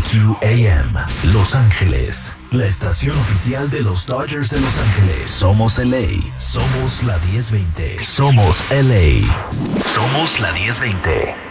WQAM, Los Ángeles, la estación oficial de los Dodgers de Los Ángeles. Somos LA, somos la 1020. Somos LA, somos la 1020.